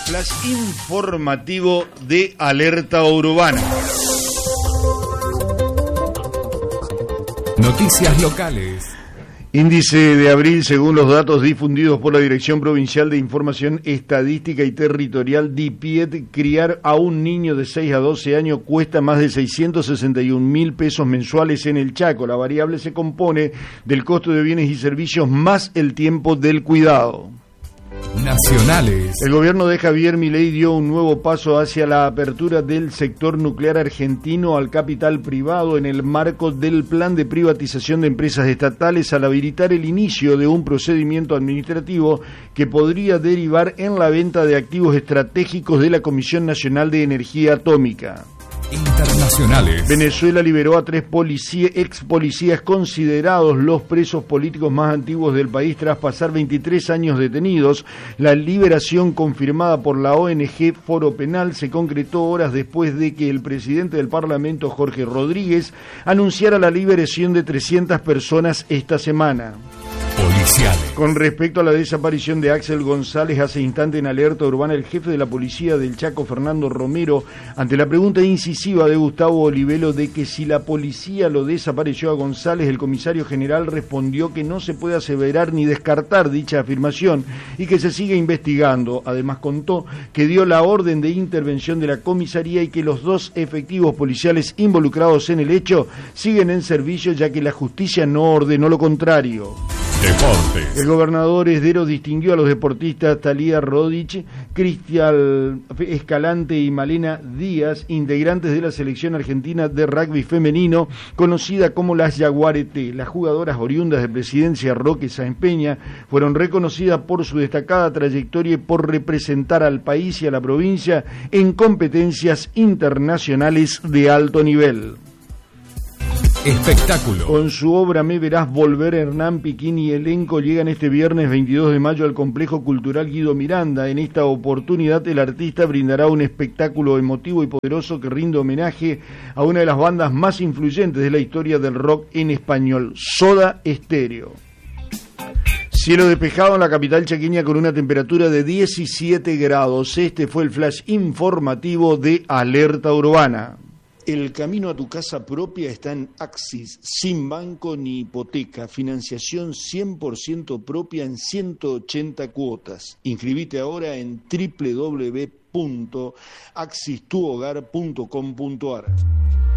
Flash informativo de Alerta Urbana. Noticias locales. Índice de abril, según los datos difundidos por la Dirección Provincial de Información Estadística y Territorial, DIPIET, criar a un niño de 6 a 12 años cuesta más de 661.000 pesos mensuales en el Chaco. La variable se compone del costo de bienes y servicios más el tiempo del cuidado. Nacionales. El gobierno de Javier Milei dio un nuevo paso hacia la apertura del sector nuclear argentino al capital privado en el marco del plan de privatización de empresas estatales, al habilitar el inicio de un procedimiento administrativo que podría derivar en la venta de activos estratégicos de la Comisión Nacional de Energía Atómica. Internacionales. Venezuela liberó a 3 ex policías considerados los presos políticos más antiguos del país tras pasar 23 años detenidos. La liberación, confirmada por la ONG Foro Penal, se concretó horas después de que el presidente del Parlamento, Jorge Rodríguez, anunciara la liberación de 300 personas esta semana. Policiales. Con respecto a la desaparición de Axel González, hace instante en Alerta Urbana, el jefe de la policía del Chaco, Fernando Romero, ante la pregunta incisiva de Gustavo Olivelo de que si la policía lo desapareció a González, el comisario general respondió que no se puede aseverar ni descartar dicha afirmación y que se sigue investigando. Además contó que dio la orden de intervención de la comisaría y que los 2 efectivos policiales involucrados en el hecho siguen en servicio, ya que la justicia no ordenó lo contrario. Deportes. El gobernador Esdero distinguió a los deportistas Talía Rodich, Cristian Escalante y Malena Díaz, integrantes de la selección argentina de rugby femenino, conocida como las Yaguareté. Las jugadoras oriundas de Presidencia Roque Sáenz Peña fueron reconocidas por su destacada trayectoria y por representar al país y a la provincia en competencias internacionales de alto nivel. Espectáculo. Con su obra Me Verás Volver, Hernán Piquín y elenco llegan este viernes 22 de mayo al Complejo Cultural Guido Miranda. En esta oportunidad el artista brindará un espectáculo emotivo y poderoso que rinde homenaje a una de las bandas más influyentes de la historia del rock en español, Soda Stereo. Cielo despejado en la capital chaqueña con una temperatura de 17 grados. Este fue el flash informativo de Alerta Urbana. El camino a tu casa propia está en Axis, sin banco ni hipoteca, financiación 100% propia en 180 cuotas. Inscribite ahora en www.axistuhogar.com.ar.